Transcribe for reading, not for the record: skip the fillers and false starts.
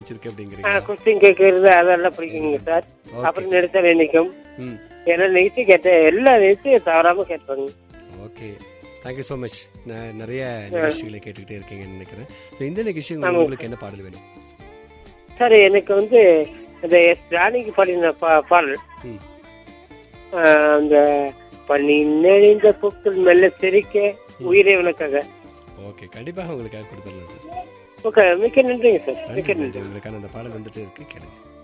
பிடிச்சிருக்கு அப்படிங்கிறீங்க. கொஸ்டின் கேட்கறது அதெல்லாம் பிடிக்குங்க சார். அப்புறம் நெடுத்தல் எண்ணிக்கும் ஏன்னா நிகழ்ச்சி கேட்ட எல்லா நிகழ்ச்சியும் தவறாம கேட்பாங்க. Okay, thank you so much. நிறைய நிகழ்ச்சிகளை கேட்டுக்கிட்டே இருக்கீங்கன்னு நினைக்கிறேன். ஸோ இந்த நிகழ்ச்சி உங்களுக்கு என்ன பாடல் வேணும் சார்? எனக்கு வந்து இந்த ஜானிக்கு பாடின பாடல் அந்த பண்ணி நெறிந்த பூக்கள் மெல்ல சிரிக்க உயிரே உனக்காக. ஓகே, கண்டிப்பாக உங்களுக்காக கொடுத்துடலாம் சார். ஓகே, மிக்க நன்றிங்க சார். மிக்க நன்றி. உங்களுக்கான அந்த பாடல் வந்துட்டு இருக்கு, கேளுங்க.